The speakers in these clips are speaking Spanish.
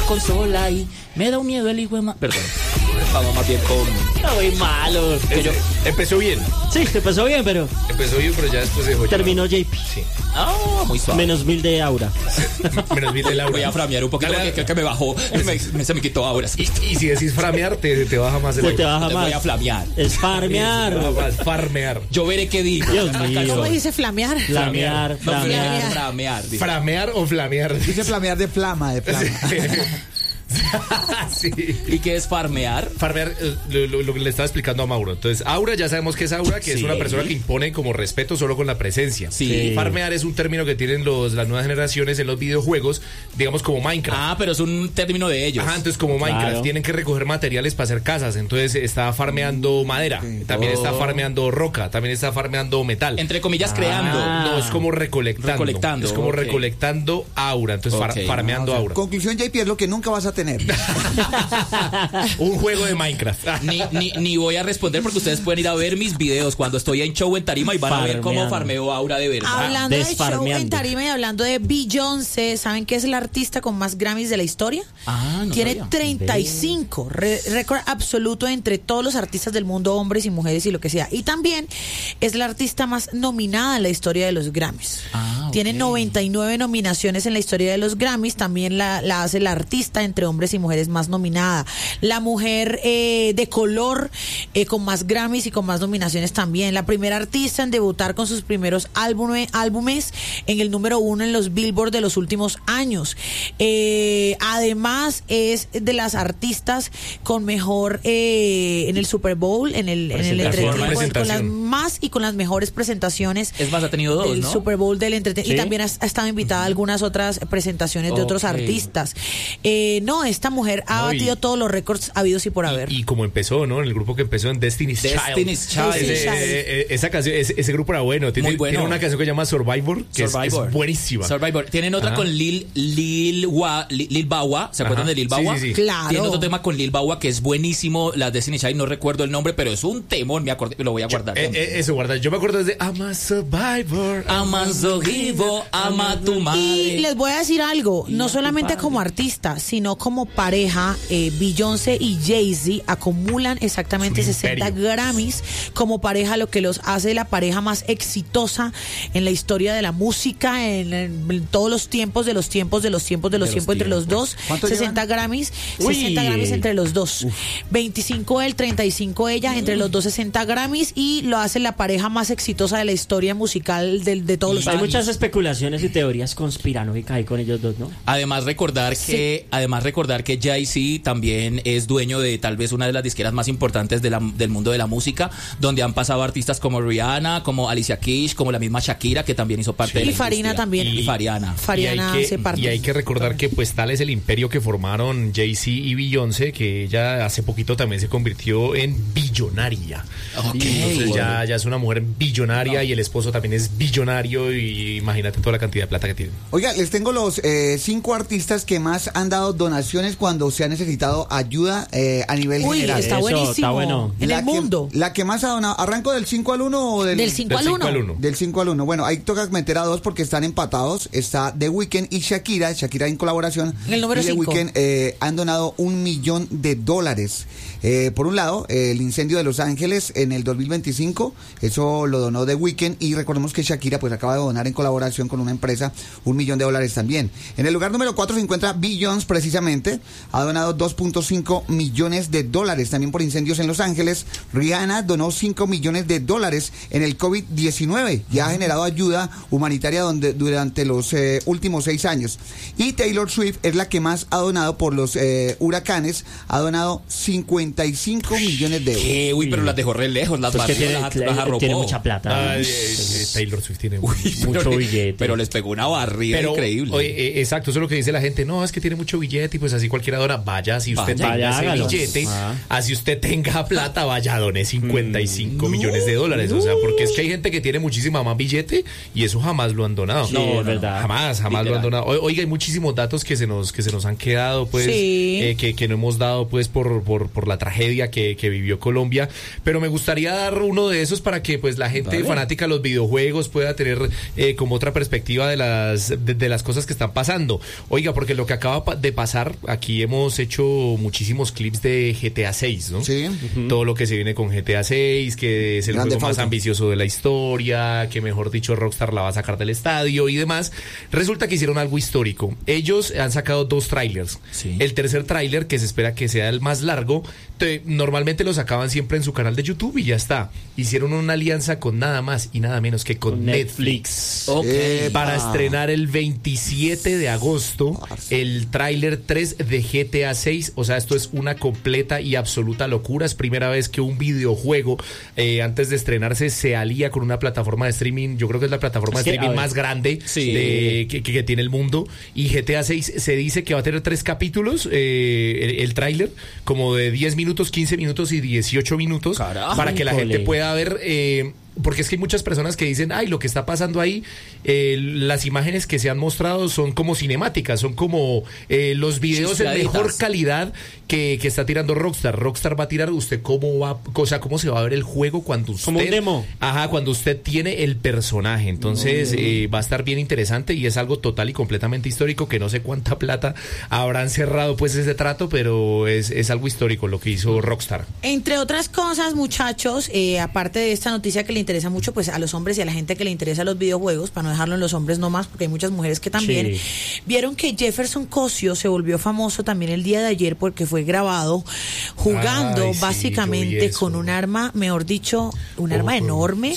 consola y me da un miedo el hijo de Perdón, estamos más bien con... No, muy malo. Empezó bien. Sí, empezó bien, pero ya después dejó. terminó JP. Sí. Ah, muy suave. Menos 1000 de aura. Menos 1000 de Laura. Voy a framear un poquito porque creo que me bajó. Se me quitó ahora. Y si decís framear, te baja más el Te baja Le más. voy a flamear. Es farmear. Farmear. Yo veré qué digo. Dios mío. ¿Cómo dice flamear? Flamear. Framear. digo. ¿Framear o flamear? Dice flamear de flama. Sí. ¿Y qué es farmear? Farmear, lo que le estaba explicando a Mauro. Entonces, aura, ya sabemos que es aura, que es una persona que impone como respeto solo con la presencia. Sí. Farmear es un término que tienen las nuevas generaciones en los videojuegos, digamos como Minecraft. Ah, pero es un término de ellos. Ajá, entonces como Minecraft, Claro. tienen que recoger materiales para hacer casas. Entonces está farmeando madera, también está farmeando roca, también está farmeando metal. Entre comillas, creando. No, es como recolectando. Es como ok. recolectando aura. Entonces Ok. farmeando aura. Conclusión, JP, es lo que nunca vas a tener. Un juego de Minecraft. Ni voy a responder porque ustedes pueden ir a ver mis videos cuando estoy en show en tarima y van a ver cómo farmeo aura de verdad. Hablando de show Desfarmeando. en tarima y hablando de Beyoncé, ¿saben qué es el artista con más Grammys de la historia? Ah, no Tiene sabía. 35, récord absoluto entre todos los artistas del mundo, hombres y mujeres y lo que sea. Y también es la artista más nominada en la historia de los Grammys. Ah, ok. Tiene 99 nominaciones en la historia de los Grammys, también la hace la artista entre hombres y mujeres más nominada. La mujer de color con más Grammys y con más nominaciones también. La primera artista en debutar con sus primeros álbumes en el número 1 en los Billboard de los últimos años. Además es de las artistas con mejor en el Super Bowl, en el entretenimiento, con las más y con las mejores presentaciones. Es más, ha tenido dos, del ¿no? Super Bowl del entretenimiento. Sí. Y también ha estado invitada a algunas otras presentaciones de otros Ok. artistas. No, esta mujer ha No, y- batido todos los récords habidos y por haber. Y como empezó, ¿no? En el grupo que empezó en Destiny's Child. Esa canción, ese grupo era bueno. Muy bueno. Tiene una canción que se llama Survivor, que es buenísima. Survivor. Tienen otra Ajá. con Lil Bawa. ¿Se acuerdan Ajá. de Lil Bawa? Sí. Claro. Tiene otro tema con Lil Bawa que es buenísimo. La Destiny Child, no recuerdo el nombre, pero es un temón. Me acordé, lo voy a guardar. Eso, guarda. Yo me acuerdo desde I'm a Survivor. Ama vivo, ama a tu madre. Y les voy a decir algo, no solamente como artista, sino como pareja, Beyoncé y Jay-Z acumulan exactamente Es un 60 imperio. Grammys como pareja, lo que los hace la pareja más exitosa en la historia de la música, en todos los tiempos entre los dos. ¿Cuánto 60 Grammys, Uy. 60 Grammys entre los dos. 25 él, 35 ella, entre los dos 60 Grammys, y lo hace la pareja más exitosa de la historia musical de todos los Hay años. muchas especulaciones y teorías conspiranoicas ahí con ellos dos, ¿no? Además recordar que Jay-Z también es dueño de tal vez una de las disqueras más importantes del mundo de la música, donde han pasado artistas como Rihanna, como Alicia Keys, como la misma Shakira, que también hizo parte de la Y Farina industria. también. Y Fariana. Fariana hace parte. Y hay que recordar que pues tal es el imperio que formaron Jay-Z y Beyoncé, que ella hace poquito también se convirtió en billonaria. Ok. Entonces ya es una mujer billonaria y el esposo también es billonario, y imagínate toda la cantidad de plata que tienen. Oiga, les tengo los 5 artistas que más han dado donaciones cuando se ha necesitado ayuda a nivel Uy, general. está Eso, buenísimo. está bueno. En el mundo. La que más ha donado. ¿Arranco del 5 al 1 o Del 5 al 1. Del 5 al 1. Bueno, ahí toca meter a 2 porque están empatados. Está The Weeknd y Shakira en colaboración. En el número y The 5. Weeknd han donado $1 millón. Por un lado, el incendio de Los Ángeles en el 2025, eso lo donó The Weeknd, y recordemos que Shakira pues acaba de donar en colaboración con una empresa $1 millón también. En el lugar número 4 se encuentra Beyoncé, precisamente, ha donado $2.5 millones también por incendios en Los Ángeles. Rihanna donó $5 millones en el COVID-19, ya ha generado ayuda humanitaria durante los últimos 6 años. Y Taylor Swift es la que más ha donado por los huracanes, ha donado $55 millones. Uy, pero las dejó re lejos, las Pues que barrió, las arropó. tiene mucha plata. Taylor Swift tiene Mucho billete. Pero les pegó una barrida Pero, increíble. oye, exacto, eso es lo que dice la gente. No, es que tiene mucho billete y pues así cualquiera dona. Vaya, si usted Vaya, tenga ese hágalo. billete, Ah. así usted tenga plata, vaya, done $55 millones. O sea, porque es que hay gente que tiene muchísima más billete y eso jamás lo han donado. Sí, es verdad. Jamás lo Literal. han donado. Oiga, hay muchísimos datos que se nos han quedado, pues, Sí. que no hemos dado, pues, por la tragedia que vivió Colombia. Pero me gustaría dar uno de esos para que, pues, la gente fanática de los videojuegos pueda tener como otra perspectiva de las cosas que están pasando. Oiga, porque lo que acaba de pasar Rockstar, aquí hemos hecho muchísimos clips de GTA 6, ¿no? Sí. Todo lo que se viene con GTA 6, que es el Grande juego más Auto. ambicioso de la historia, que mejor dicho Rockstar la va a sacar del estadio y demás. Resulta que hicieron algo histórico. Ellos han sacado 2 trailers. Sí. El tercer tráiler, que se espera que sea el más largo, normalmente lo sacaban siempre en su canal de YouTube y ya está. Hicieron una alianza con nada más y nada menos que con Netflix. Ok. Para estrenar el 27 de agosto el tráiler 3 de GTA 6. O sea, esto es una completa y absoluta locura. Es primera vez que un videojuego antes de estrenarse se alía con una plataforma de streaming. Yo creo que es la plataforma de streaming más grande que tiene el mundo. Y GTA 6 se dice que va a tener 3 capítulos, el tráiler, como de 10 minutos, 15 minutos y 18 minutos. Carajo, para que la gente pueda ver... porque es que hay muchas personas que dicen, ay, lo que está pasando ahí, las imágenes que se han mostrado son como cinemáticas, son como los videos en mejor calidad que está tirando Rockstar. Rockstar va a tirar usted cómo se va a ver el juego cuando usted... Como un demo. Ajá, cuando usted tiene el personaje. Entonces va a estar bien interesante y es algo total y completamente histórico, que no sé cuánta plata habrán cerrado pues ese trato, pero es algo histórico lo que hizo Rockstar. Entre otras cosas, muchachos, aparte de esta noticia que le interesa mucho pues a los hombres y a la gente que le interesa los videojuegos, para no dejarlo en los hombres nomás, porque hay muchas mujeres que también vieron que Jefferson Cosio se volvió famoso también el día de ayer porque fue grabado jugando básicamente con un arma, mejor dicho, un arma enorme.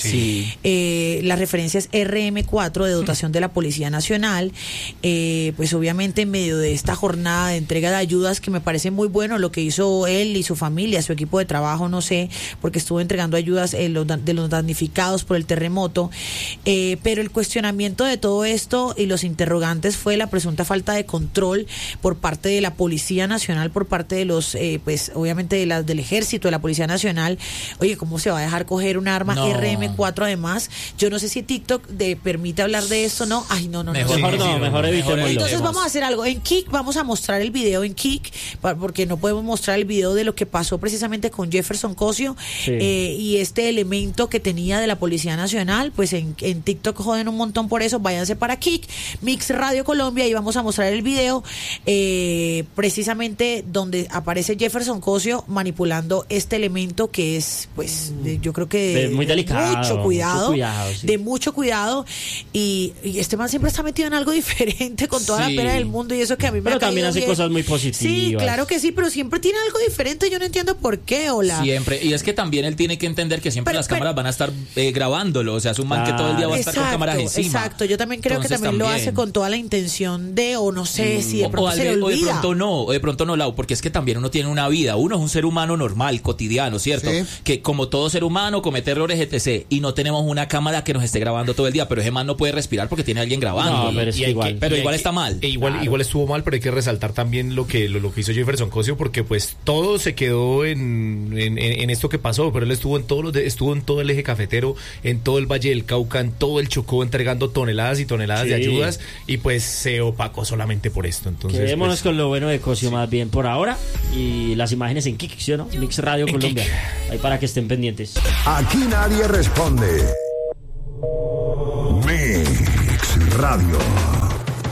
La referencia es RM4 de dotación de la Policía Nacional. Pues obviamente en medio de esta jornada de entrega de ayudas, que me parece muy bueno lo que hizo él y su familia, su equipo de trabajo, no sé, porque estuvo entregando ayudas de los damnificados por el terremoto, pero el cuestionamiento de todo esto y los interrogantes fue la presunta falta de control por parte de la Policía Nacional, por parte de los, pues obviamente del Ejército, de la Policía Nacional. Oye, ¿cómo se va a dejar coger un arma RM4 además? Yo no sé si TikTok permite hablar de esto, ¿no? Ay, no. Mejor evitémoslo. Entonces vamos a hacer algo. En Kik vamos a mostrar el video en Kik, porque no podemos mostrar el video de lo que pasó precisamente con Jefferson Cosio y este elemento que tenía de la Policía Nacional. Pues en TikTok joden un montón por eso. Váyanse para Kik, Mix Radio Colombia, y vamos a mostrar el video precisamente donde aparece Jefferson Cosio manipulando este elemento que es, pues, yo creo que muy delicado, de mucho cuidado, y este man siempre está metido en algo diferente con toda la pena del mundo, y eso que a mí me pero ha caído también hace bien. Cosas muy positivas. Sí, claro que sí, pero siempre tiene algo diferente. Yo no entiendo por qué. Siempre, y es que también él tiene que entender que siempre las cámaras van a estar grabándolo, o sea, es un man que todo el día va a estar con cámaras encima. Exacto, yo también creo que también lo hace con toda la intención de, o no sé, si de pronto se le olvida. O de pronto no, Lau, porque es que también uno tiene una vida, uno es un ser humano normal, cotidiano, ¿cierto? Sí. Que como todo ser humano comete errores, etc. Y no tenemos una cámara que nos esté grabando todo el día, pero ese man no puede respirar porque tiene a alguien grabando. No, pero igual está mal. Igual estuvo mal, pero hay que resaltar también lo que hizo Jefferson Cosio, porque pues todo se quedó en esto que pasó, pero él estuvo en todo el eje cafetero, en todo el Valle del Cauca, en todo el Chocó, entregando toneladas y toneladas de ayudas, y pues se opacó solamente por esto. Entonces, quedémonos con lo bueno de Cosio más bien por ahora, y las imágenes en Kik, ¿sí o no? Mix Radio Colombia, ahí para que estén pendientes. Aquí nadie responde. Mix Radio.